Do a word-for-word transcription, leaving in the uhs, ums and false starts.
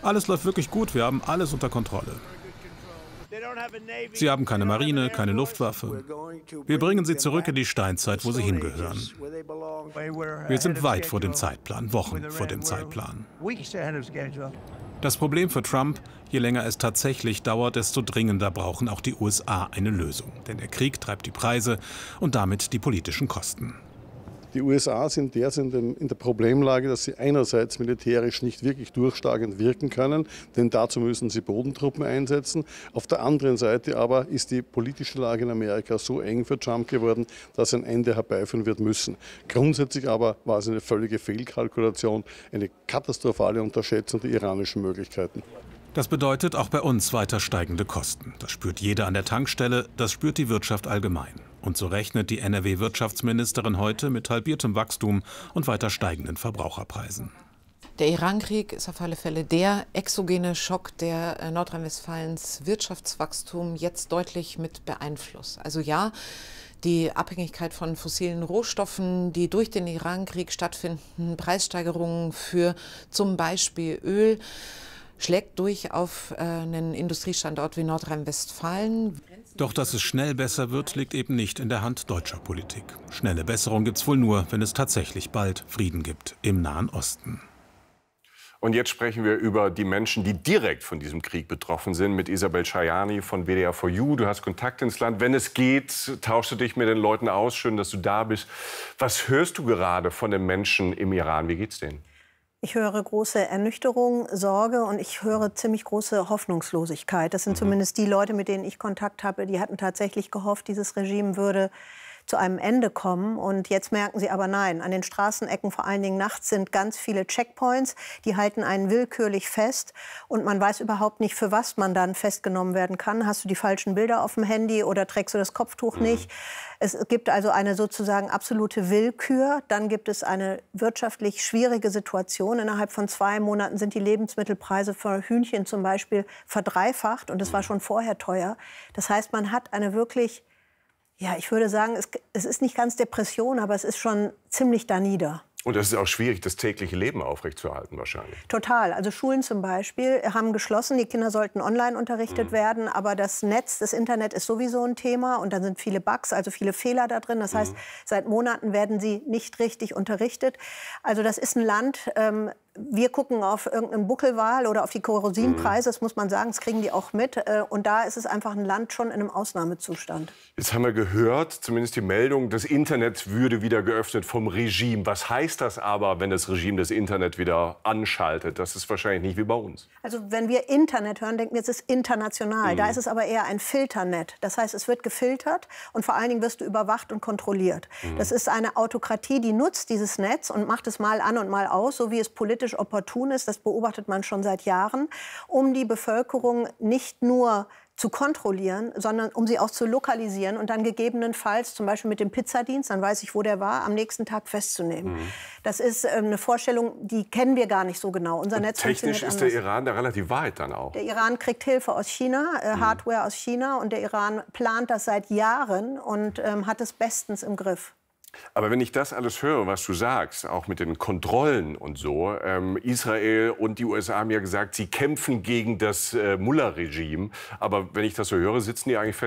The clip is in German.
Alles läuft wirklich gut, wir haben alles unter Kontrolle. Sie haben keine Marine, keine Luftwaffe. Wir bringen sie zurück in die Steinzeit, wo sie hingehören. Wir sind weit vor dem Zeitplan, Wochen vor dem Zeitplan. Das Problem für Trump: Je länger es tatsächlich dauert, desto dringender brauchen auch die U S A eine Lösung. Denn der Krieg treibt die Preise und damit die politischen Kosten. Die U S A sind derzeit in der Problemlage, dass sie einerseits militärisch nicht wirklich durchschlagend wirken können, denn dazu müssen sie Bodentruppen einsetzen. Auf der anderen Seite aber ist die politische Lage in Amerika so eng für Trump geworden, dass ein Ende herbeiführen wird müssen. Grundsätzlich aber war es eine völlige Fehlkalkulation, eine katastrophale Unterschätzung der iranischen Möglichkeiten. Das bedeutet auch bei uns weiter steigende Kosten. Das spürt jeder an der Tankstelle, das spürt die Wirtschaft allgemein. Und so rechnet die N R W-Wirtschaftsministerin heute mit halbiertem Wachstum und weiter steigenden Verbraucherpreisen. Der Irankrieg ist auf alle Fälle der exogene Schock, der Nordrhein-Westfalens Wirtschaftswachstum jetzt deutlich mit beeinflusst. Also ja, die Abhängigkeit von fossilen Rohstoffen, die durch den Irankrieg stattfinden, Preissteigerungen für zum Beispiel Öl, schlägt durch auf einen Industriestandort wie Nordrhein-Westfalen. Doch dass es schnell besser wird, liegt eben nicht in der Hand deutscher Politik. Schnelle Besserung gibt es wohl nur, wenn es tatsächlich bald Frieden gibt im Nahen Osten. Und jetzt sprechen wir über die Menschen, die direkt von diesem Krieg betroffen sind, mit Isabel Schajani von W D R vier U. Du hast Kontakt ins Land. Wenn es geht, tauschst du dich mit den Leuten aus. Schön, dass du da bist. Was hörst du gerade von den Menschen im Iran? Wie geht's denen? Ich höre große Ernüchterung, Sorge und ich höre ziemlich große Hoffnungslosigkeit. Das sind mhm. zumindest die Leute, mit denen ich Kontakt habe, die hatten tatsächlich gehofft, dieses Regime würde zu einem Ende kommen. Und jetzt merken sie aber nein. An den Straßenecken, vor allen Dingen nachts, sind ganz viele Checkpoints. Die halten einen willkürlich fest. Und man weiß überhaupt nicht, für was man dann festgenommen werden kann. Hast du die falschen Bilder auf dem Handy oder trägst du das Kopftuch nicht? Es gibt also eine sozusagen absolute Willkür. Dann gibt es eine wirtschaftlich schwierige Situation. Innerhalb von zwei Monaten sind die Lebensmittelpreise für Hühnchen zum Beispiel verdreifacht. Und es war schon vorher teuer. Das heißt, man hat eine wirklich... Ja, ich würde sagen, es, es ist nicht ganz Depression, aber es ist schon ziemlich danieder. Und es ist auch schwierig, das tägliche Leben aufrechtzuerhalten wahrscheinlich. Total. Also Schulen zum Beispiel haben geschlossen. Die Kinder sollten online unterrichtet mhm. werden. Aber das Netz, das Internet ist sowieso ein Thema. Und dann sind viele Bugs, also viele Fehler da drin. Das mhm. heißt, seit Monaten werden sie nicht richtig unterrichtet. Also das ist ein Land... Ähm, Wir gucken auf irgendeinen Buckelwal oder auf die Kerosinpreise, das muss man sagen, das kriegen die auch mit. Und da ist es einfach ein Land schon in einem Ausnahmezustand. Jetzt haben wir gehört, zumindest die Meldung, das Internet würde wieder geöffnet vom Regime. Was heißt das aber, wenn das Regime das Internet wieder anschaltet? Das ist wahrscheinlich nicht wie bei uns. Also wenn wir Internet hören, denken wir, es ist international. Mhm. Da ist es aber eher ein Filternet. Das heißt, es wird gefiltert und vor allen Dingen wirst du überwacht und kontrolliert. Mhm. Das ist eine Autokratie, die nutzt dieses Netz und macht es mal an und mal aus, so wie es politisch opportun ist, das beobachtet man schon seit Jahren, um die Bevölkerung nicht nur zu kontrollieren, sondern um sie auch zu lokalisieren und dann gegebenenfalls, zum Beispiel mit dem Pizzadienst, dann weiß ich, wo der war, am nächsten Tag festzunehmen. Mhm. Das ist ähm, eine Vorstellung, die kennen wir gar nicht so genau. Unser Netz technisch ist der Iran da relativ weit dann auch. Der Iran kriegt Hilfe aus China, äh, mhm. Hardware aus China, und der Iran plant das seit Jahren und ähm, hat es bestens im Griff. Aber wenn ich das alles höre, was du sagst, auch mit den Kontrollen und so, ähm, Israel und die U S A haben ja gesagt, sie kämpfen gegen das äh, Mullah-Regime. Aber wenn ich das so höre, sitzen die eigentlich fest